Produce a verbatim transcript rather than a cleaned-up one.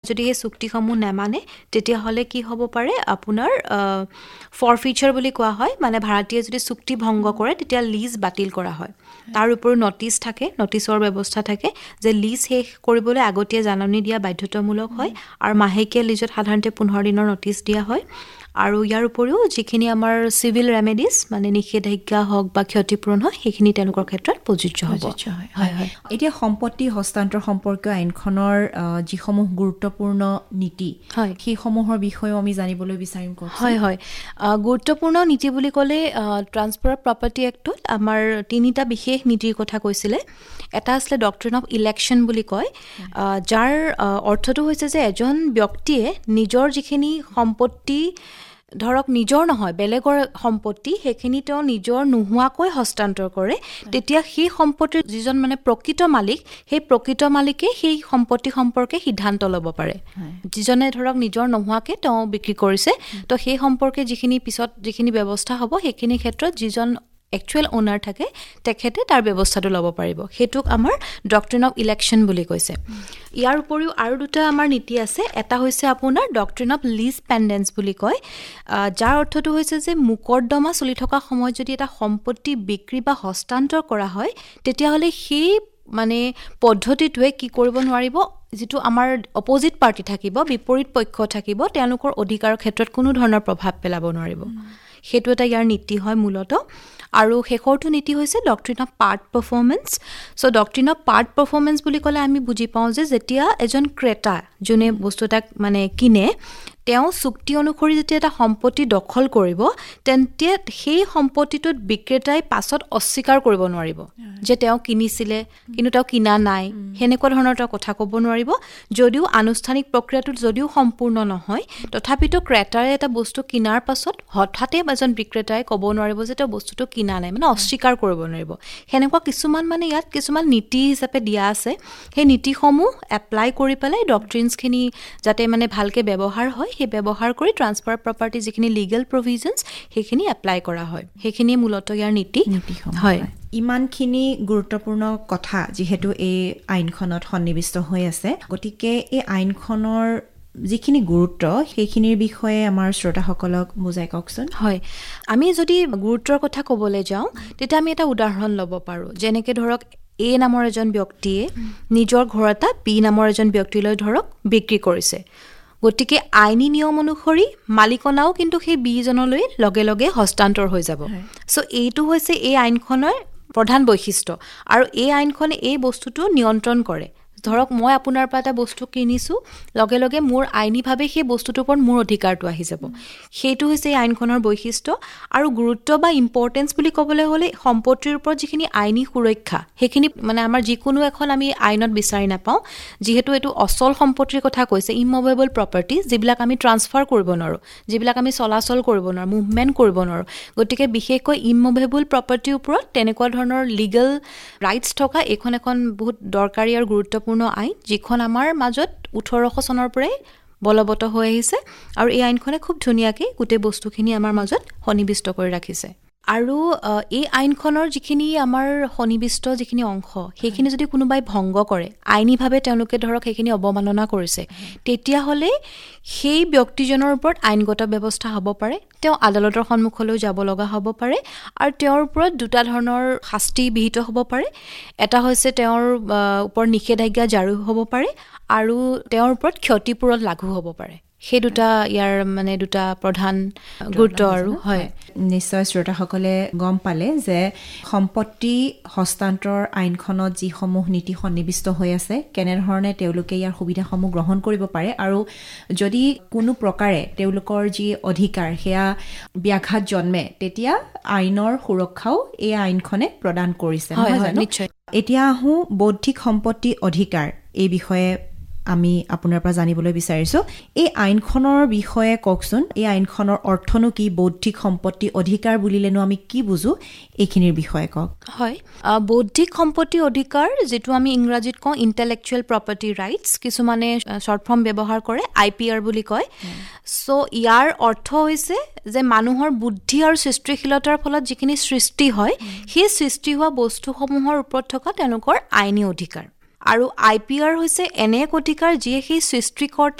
যদি সেই চুক্তিসমূহ নেমানে তেতিয়াহ'লে কি হ'ব পাৰে আপোনাৰ ফৰফিচাৰ বুলি কোৱা হয় মানে ভাড়াতীয়ে যদি চুক্তি ভংগ কৰে তেতিয়া লিজ বাতিল কৰা হয় তাৰ উপৰিও নটিচ থাকে নটিচৰ ব্যৱস্থা থাকে যে লিজ শেষ কৰিবলৈ আগতীয়া জাননী দিয়া বাধ্যতামূলক হয় আৰু মাহেকীয়া লিজত সাধাৰণতে পোন্ধৰ দিনৰ নটিচ দিয়া হয় আৰু ইয়াৰ উপৰিও যিখিনি আমাৰ সিভিল ৰেমেডিজ মানে নিষেধাজ্ঞা হওক বা ক্ষতিপূৰণ হয় সেইখিনি তেওঁলোকৰ ক্ষেত্ৰত প্ৰযোজ্য হ'ব হয় হয় এতিয়া সম্পত্তি হস্তান্তৰ সম্পৰ্কীয় আইনখনৰ যিসমূহ গুৰুত্বপূৰ্ণ নীতি হয় সেইসমূহৰ বিষয়েও আমি জানিবলৈ বিচাৰিম কওক হয় হয় গুৰুত্বপূৰ্ণ নীতি বুলি ক'লে ট্ৰান্সফাৰ অফ প্ৰপাৰ্টি এক্টত আমাৰ তিনিটা বিশেষ নীতিৰ কথা কৈছিলে এটা আছিলে ডক্ট্ৰিন অফ ইলেকশ্যন বুলি কয় যাৰ অৰ্থটো হৈছে যে এজন ব্যক্তিয়ে নিজৰ যিখিনি সম্পত্তি ধৰক নিজৰ নহয় বেলেগৰ সম্পত্তি সেইখিনি তেওঁ নিজৰ নোহোৱাকৈ হস্তান্তৰ কৰে তেতিয়া সেই সম্পত্তিৰ যিজন মানে প্ৰকৃত মালিক সেই প্ৰকৃত মালিকে সেই সম্পত্তি সম্পৰ্কে সিদ্ধান্ত ল'ব পাৰে যিজনে ধৰক নিজৰ নোহোৱাকৈ তেওঁ বিক্ৰী কৰিছে তো সেই সম্পৰ্কে যিখিনি পিছত যিখিনি ব্যৱস্থা হ'ব সেইখিনি ক্ষেত্ৰত যিজন একচুৱেল ওনাৰ থাকে তেখেতে তাৰ ব্যৱস্থাটো ল'ব পাৰিব সেইটোক আমাৰ ডক্ট্ৰিন অফ ইলেকশ্যন বুলি কৈছে ইয়াৰ উপৰিও আৰু দুটা আমাৰ নীতি আছে এটা হৈছে আপোনাৰ ডক্ট্ৰিন অফ লিজ পেণ্ডেন্স বুলি কয় যাৰ অৰ্থটো হৈছে যে মোকৰ্দমা চলি থকা সময়ত যদি এটা সম্পত্তি বিক্ৰী বা হস্তান্তৰ কৰা হয় তেতিয়াহ'লে সেই মানে পদ্ধতিটোৱে কি কৰিব নোৱাৰিব যিটো আমাৰ অপজিট পাৰ্টি থাকিব বিপৰীত পক্ষ থাকিব তেওঁলোকৰ অধিকাৰৰ ক্ষেত্ৰত কোনো ধৰণৰ প্ৰভাৱ পেলাব নোৱাৰিব সেইটো এটা ইয়াৰ নীতি হয় মূলত আৰু শেষৰটো নীতি হৈছে doctrine off part performance so doctrine off part performance বুলি ক'লে আমি বুজি পাওঁ যে যেতিয়া এজন ক্ৰেতা যোনে বস্তু এটা মানে কিনে তেওঁ চুক্তি অনুসৰি যেতিয়া এটা সম্পত্তি দখল কৰিব তেন্তে সেই সম্পত্তিটোত বিক্ৰেতাই পাছত অস্বীকাৰ কৰিব নোৱাৰিব যে তেওঁ কিনিছিলে কিন্তু তেওঁ কিনা নাই হেনেকুৱা ধৰণৰ এটা কথা ক'ব নোৱাৰিব যদিও আনুষ্ঠানিক প্ৰক্ৰিয়াটো যদিও সম্পূৰ্ণ নহয় তথাপিতো ক্ৰেতাৰে এটা বস্তু কিনাৰ পাছত হঠাতে এজন বিক্ৰেতাই ক'ব নোৱাৰিব যে তেওঁ বস্তুটো কিনা নাই মানে অস্বীকাৰ কৰিব নোৱাৰিব হেনেকুৱা কিছুমান মানে ইয়াত কিছুমান নীতি হিচাপে দিয়া আছে সেই নীতিসমূহ এপ্লাই কৰি পেলাই ডক্ট্ৰিনছখিনি যাতে মানে ভালকে ব্যৱহাৰ হয় সেই ব্যৱহাৰ কৰি ট্ৰান্সফাৰ প্ৰপাৰ্টি যিখিনি লিগেল প্ৰভিজনছ সেইখিনি এপ্লাই কৰা হয় সেইখিনি মূলত ইয়াৰ নীতি হয় ইমানখিনি গুৰুত্বপূৰ্ণ কথা যিহেতু এই আইনখনত সন্নিৱিষ্ট হৈ আছে গতিকে এই আইনখনৰ যিখিনি গুৰুত্ব সেইখিনিৰ বিষয়ে আমাৰ শ্ৰোতাসকলক বুজাই কওকচোন হয় আমি যদি গুৰুত্বৰ কথা ক'বলৈ যাওঁ তেতিয়া আমি এটা উদাহৰণ ল'ব পাৰোঁ যেনেকৈ ধৰক এ নামৰ এজন ব্যক্তিয়ে নিজৰ ঘৰ এটা বি নামৰ এজন ব্যক্তিলৈ ধৰক বিক্ৰী কৰিছে গতিকে আইনী নিয়ম অনুসৰি মালিকনাও কিন্তু সেই বিজনলৈ লগে লগে হস্তান্তৰ হৈ যাব সো এইটো হৈছে এই আইনখনৰ প্ৰধান বৈশিষ্ট্য আৰু এই আইনখনে এই বস্তুটো নিয়ন্ত্ৰণ কৰে ধৰক মই আপোনাৰ পৰা এটা বস্তু কিনিছো লগে লগে মোৰ আইনীভাৱে সেই বস্তুটোৰ ওপৰত মোৰ অধিকাৰটো আহি যাব সেইটো হৈছে এই আইনখনৰ বৈশিষ্ট্য আৰু গুৰুত্ব বা ইম্পৰ্টেন্স বুলি ক'বলৈ হ'লে সম্পত্তিৰ ওপৰত যিখিনি আইনী সুৰক্ষা সেইখিনি মানে আমাৰ যিকোনো এখন আমি আইনত বিচাৰি নাপাওঁ যিহেতু এইটো অচল সম্পত্তিৰ কথা কৈছে ইমুভেবল প্ৰপাৰ্টি যিবিলাক আমি ট্ৰান্সফাৰ কৰিব নোৱাৰো যিবিলাক আমি চলাচল কৰিব নোৱাৰো মুভমেন্ট কৰিব নোৱাৰো গতিকে বিশেষকৈ ইমুভেবল প্ৰপাৰ্টিৰ ওপৰত তেনেকুৱা ধৰণৰ লিগেল ৰাইটছ থকা এখন এখন বহুত দৰকাৰী আৰু গুৰুত্বপূৰ্ণ আইন যিখন আমাৰ মাজত ওঠৰশ চনৰ পৰাই বলবৎ হৈ আহিছে আৰু এই আইনখনে খুব ধুনীয়াকৈ গোটেই বস্তুখিনি আমাৰ মাজত সন্নিৱিষ্ট কৰি ৰাখিছে আৰু এই আইনখনৰ যিখিনি আমাৰ সন্নিৱিষ্ট যিখিনি অংশ সেইখিনি যদি কোনোবাই ভংগ কৰে আইনীভাৱে তেওঁলোকে ধৰক সেইখিনি অৱমাননা কৰিছে তেতিয়াহ'লে সেই ব্যক্তিজনৰ ওপৰত আইনগত ব্যৱস্থা হ'ব পাৰে তেওঁ আদালতৰ সন্মুখলৈ যাব লগা হ'ব পাৰে আৰু তেওঁৰ ওপৰত দুটা ধৰণৰ শাস্তি বিহিত হ'ব পাৰে এটা হৈছে তেওঁৰ ওপৰত নিষেধাজ্ঞা জাৰি হ'ব পাৰে আৰু তেওঁৰ ওপৰত ক্ষতিপূৰণ লাগু হ'ব পাৰে সেই দুটা ইয়াৰ মানে দুটা প্ৰধান গুৰুত্ব আৰু হয় নিশ্চয় শ্ৰোতাসকলে গম পালে যে সম্পত্তি হস্তান্তৰ আইনখনত যিসমূহ নীতি সন্নিৱিষ্ট হৈ আছে কেনেধৰণে তেওঁলোকে ইয়াৰ সুবিধাসমূহ গ্ৰহণ কৰিব পাৰে আৰু যদি কোনো প্ৰকাৰে তেওঁলোকৰ যি অধিকাৰ সেয়া ব্যাঘাত জন্মে তেতিয়া আইনৰ সুৰক্ষাও এই আইনখনে প্ৰদান কৰিছে নহয় জানো এতিয়া আহোঁ বৌদ্ধিক সম্পত্তি অধিকাৰ এই বিষয়ে আমি আপোনাৰ পৰা জানিবলৈ বিচাৰিছো এই আইনখনৰ বিষয়ে কওকচোন এই আইনখনৰ অৰ্থনো কি বৌদ্ধিক সম্পত্তি অধিকাৰ বুলিলেনো আমি কি বুজো এইখিনিৰ বিষয়ে কওক হয় বৌদ্ধিক সম্পত্তি অধিকাৰ যেটো আমি ইংৰাজীত কওঁ ইন্টেলেকচুৱেল প্ৰপাৰ্টি ৰাইটস কিছুমানে শৰ্ট ফৰ্ম ব্যৱহাৰ কৰে আই পি আৰ বুলি কয় সো ইয়াৰ অৰ্থ হৈছে যে মানুহৰ বুদ্ধি আৰু সৃষ্টিশীলতাৰ ফলত যিখিনি সৃষ্টি হয় সেই সৃষ্টি হোৱা বস্তুসমূহৰ ওপৰত থকা তেওঁলোকৰ আইনী অধিকাৰ আৰু আই পি আৰ হৈছে এনে এক অধিকাৰ যিয়ে সেই সৃষ্টিকৰ্তা